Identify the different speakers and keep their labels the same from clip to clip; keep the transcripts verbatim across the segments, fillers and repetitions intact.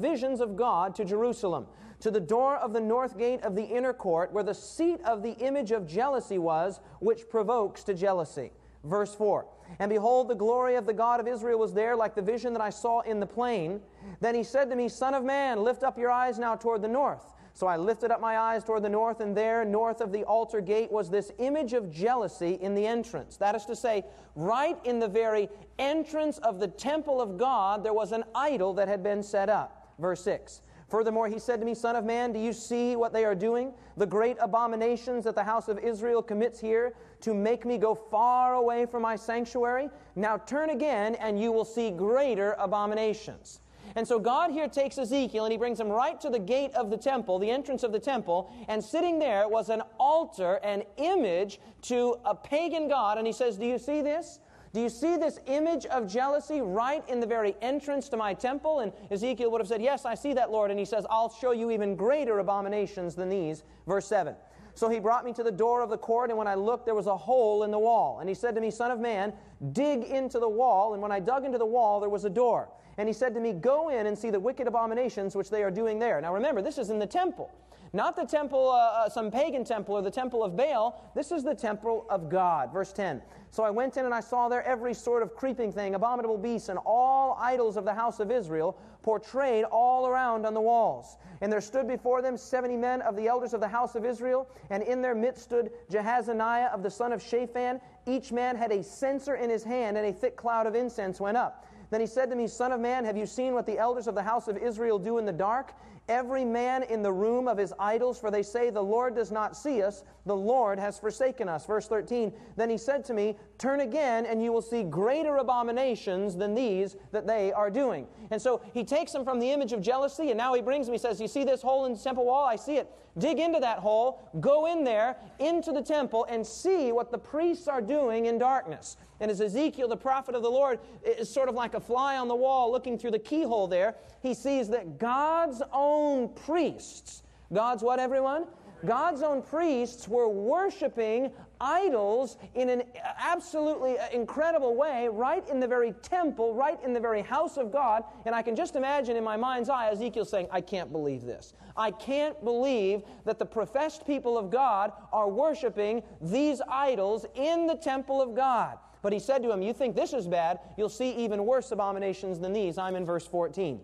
Speaker 1: visions of God to Jerusalem, to the door of the north gate of the inner court, where the seat of the image of jealousy was, which provokes to jealousy. Verse four, and behold, the glory of the God of Israel was there, like the vision that I saw in the plain. Then he said to me, Son of man, lift up your eyes now toward the north. So I lifted up my eyes toward the north, and there, north of the altar gate, was this image of jealousy in the entrance. That is to say, right in the very entrance of the temple of God, there was an idol that had been set up. Verse six, furthermore, he said to me, Son of man, do you see what they are doing? The great abominations that the house of Israel commits here, to make me go far away from my sanctuary? Now turn again, and you will see greater abominations. And so God here takes Ezekiel and he brings him right to the gate of the temple, the entrance of the temple, and sitting there was an altar, an image to a pagan god. And he says, do you see this? Do you see this image of jealousy right in the very entrance to my temple? And Ezekiel would have said, yes, I see that, Lord. And he says, I'll show you even greater abominations than these. Verse seven. So he brought me to the door of the court, and when I looked, there was a hole in the wall. And he said to me, Son of man, dig into the wall. And when I dug into the wall, there was a door. And he said to me, go in and see the wicked abominations which they are doing there. Now remember, this is in the temple. Not the temple, uh, some pagan temple or the temple of Baal. This is the temple of God. Verse ten. So I went in and I saw there every sort of creeping thing, abominable beasts, and all idols of the house of Israel, portrayed all around on the walls. And there stood before them seventy men of the elders of the house of Israel, and in their midst stood Jehazaniah of the son of Shaphan. Each man had a censer in his hand, and a thick cloud of incense went up. Then he said to me, Son of man, have you seen what the elders of the house of Israel do in the dark? Every man in the room of his idols, for they say, the Lord does not see us, the Lord has forsaken us. Verse thirteen, then he said to me, turn again, and you will see greater abominations than these that they are doing. And so he takes them from the image of jealousy, and now he brings them, he says, you see this hole in the temple wall? I see it. Dig into that hole, go in there, into the temple, and see what the priests are doing in darkness. And as Ezekiel, the prophet of the Lord, is sort of like a fly on the wall looking through the keyhole there, he sees that God's own priests, God's what, everyone? God's own priests were worshiping idols in an absolutely incredible way, right in the very temple, right in the very house of God. And I can just imagine in my mind's eye Ezekiel saying, I can't believe this. I can't believe that the professed people of God are worshiping these idols in the temple of God. But he said to him, you think this is bad? You'll see even worse abominations than these. I'm in verse fourteen.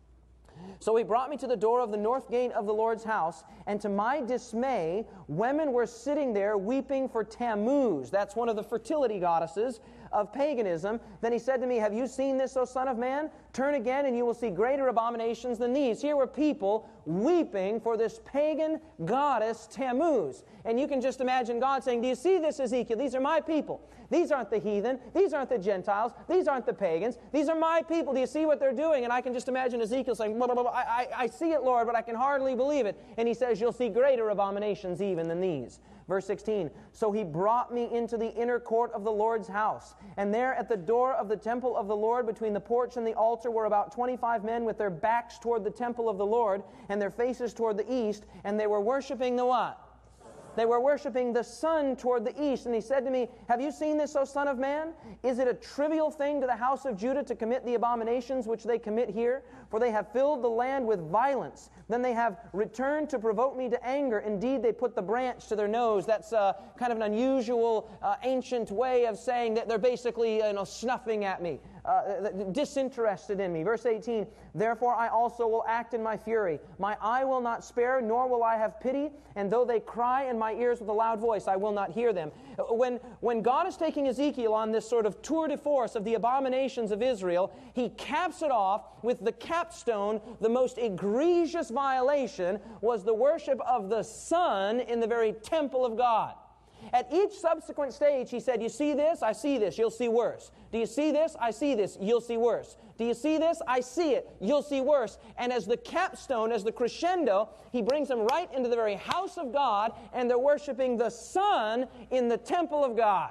Speaker 1: So he brought me to the door of the north gate of the Lord's house, and to my dismay, women were sitting there weeping for Tammuz. That's one of the fertility goddesses of paganism. Then he said to me, have you seen this, O son of man? Turn again, and you will see greater abominations than these. Here were people weeping for this pagan goddess Tammuz. And you can just imagine God saying, do you see this, Ezekiel? These are my people. These aren't the heathen. These aren't the Gentiles. These aren't the pagans. These are my people. Do you see what they're doing? And I can just imagine Ezekiel saying, blah, blah, blah, I, I, I see it, Lord, but I can hardly believe it. And he says, you'll see greater abominations even than these. Verse sixteen, so he brought me into the inner court of the Lord's house. And there at the door of the temple of the Lord, between the porch and the altar, were about twenty-five men with their backs toward the temple of the Lord and their faces toward the east. And they were worshiping the what? They were worshiping the sun toward the east. And he said to me, have you seen this, O son of man? Is it a trivial thing to the house of Judah to commit the abominations which they commit here? For they have filled the land with violence. Then they have returned to provoke me to anger. Indeed, they put the branch to their nose. That's uh, kind of an unusual, uh, ancient way of saying that they're basically you know, snuffing at me. Uh, disinterested in me. Verse eighteen, therefore I also will act in my fury. My eye will not spare, nor will I have pity. And though they cry in my ears with a loud voice, I will not hear them. When, when God is taking Ezekiel on this sort of tour de force of the abominations of Israel, he caps it off with the capstone. The most egregious violation was the worship of the sun in the very temple of God. At each subsequent stage, he said, you see this? I see this. You'll see worse. Do you see this? I see this. You'll see worse. Do you see this? I see it. You'll see worse. And as the capstone, as the crescendo, he brings them right into the very house of God, and they're worshiping the sun in the temple of God.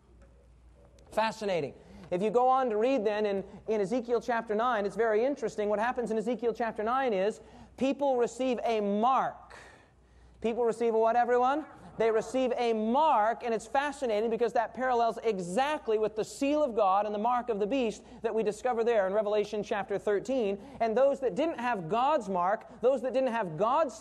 Speaker 1: Fascinating. If you go on to read then in, in Ezekiel chapter nine, it's very interesting. What happens in Ezekiel chapter nine is people receive a mark. People receive a what, everyone? They receive a mark, and it's fascinating because that parallels exactly with the seal of God and the mark of the beast that we discover there in Revelation chapter thirteen. And those that didn't have God's mark, those that didn't have God's